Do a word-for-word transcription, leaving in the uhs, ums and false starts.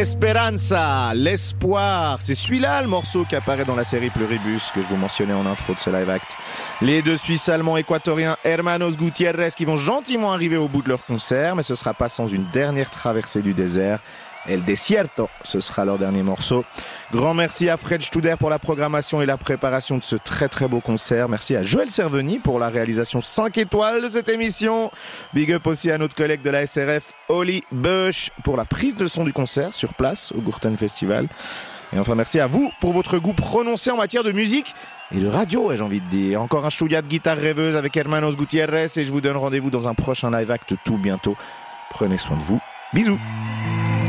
Esperanza, l'espoir. C'est celui-là le morceau qui apparaît dans la série Pluribus que je vous mentionnais en intro de ce live act. Les deux Suisses allemands équatoriens Hermanos Gutiérrez qui vont gentiment arriver au bout de leur concert, mais ce sera pas sans une dernière traversée du désert. El Desierto, ce sera leur dernier morceau. Grand merci à Fred Studer pour la programmation et la préparation de ce très très beau concert. Merci à Joël Serveni pour la réalisation cinq étoiles de cette émission. Big up aussi à notre collègue de la S R F, Oli Bush, pour la prise de son du concert sur place au Gurten Festival. Et enfin merci à vous pour votre goût prononcé en matière de musique et de radio, ai-je envie de dire. Encore un chouïa de guitare rêveuse avec Hermanos Gutiérrez et je vous donne rendez-vous dans un prochain live act tout bientôt. Prenez soin de vous. Bisous.